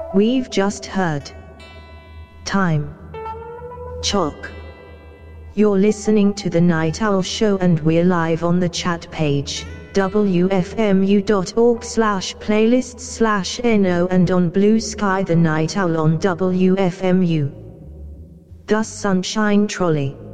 We've just heard Time Chalk. You're listening to The Night Owl Show and we're live on the chat page, wfmu.org/playlists/no, and on Blue Sky The Night Owl on WFMU. Thus Sunshine Trolley.